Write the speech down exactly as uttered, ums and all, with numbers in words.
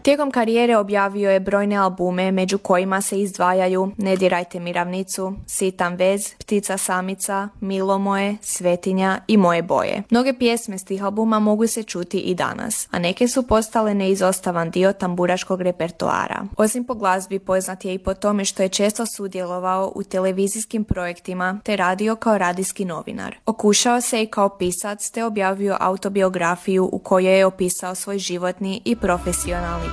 Tijekom karijere objavio je brojne albume, među kojima se izdvajaju Ne dirajte mi ravnicu, Sitan vez, Ptica samica, Milo moje, Svetinja i Moje boje. Mnoge pjesme s tih albuma mogu se čuti i danas, a neke su postale neizostavan dio tamburaškog repertoara. Osim po glazbi, poznat je i po tome što je često sudjelovao u televizijskim projektima te radio kao radijski novinar. Okušao se i kao pisac te objavio autobiografiju u kojoj je opisao svoj životni i profesionalni